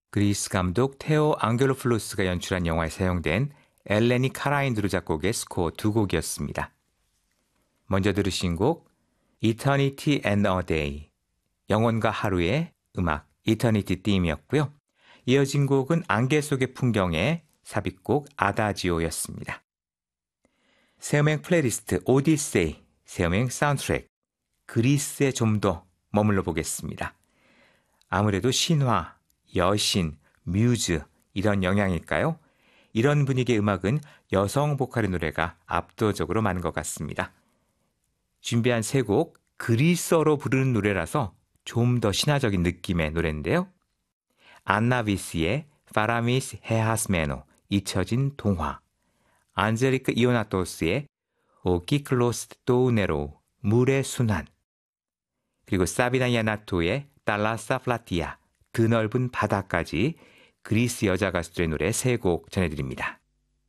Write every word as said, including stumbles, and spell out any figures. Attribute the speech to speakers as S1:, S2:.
S1: 그리스 감독 테오 앙겔로플로스가 연출한 영화에 사용된 엘레니 카라인드루 작곡의 스코어 두 곡이었습니다. 먼저 들으신 곡 Eternity and a Day, 영원과 하루의 음악 Eternity Theme이었고요. 이어진 곡은 안개 속의 풍경의 삽입곡 아다지오였습니다. 새음행 플레이리스트 오디세이, 새음행 사운드트랙, 그리스에 좀 더 머물러 보겠습니다. 아무래도 신화, 여신, 뮤즈 이런 영향일까요? 이런 분위기의 음악은 여성 보컬의 노래가 압도적으로 많은 것 같습니다. 준비한 세 곡 그리스어로 부르는 노래라서 좀 더 신화적인 느낌의 노래인데요. 안나비스의 파라미스 헤하스메노, 잊혀진 동화, 안젤리크 이오나토스의 오키클로스 또우네로, 물의 순환, 그리고 사비나 야나토의 달라사 플라티아, 드넓은 바다까지 그리스 여자 가수들의 노래 세 곡 전해드립니다.